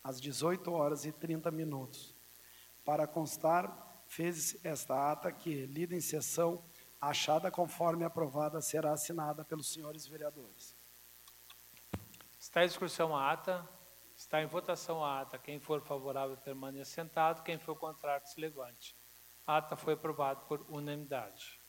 às 18h30. Para constar, fez esta ata que, lida em sessão, achada conforme aprovada, será assinada pelos senhores vereadores. Está em discussão a ata. Está em votação a ata. Quem for favorável, permaneça sentado. Quem for contrário, se levante. A ata foi aprovada por unanimidade.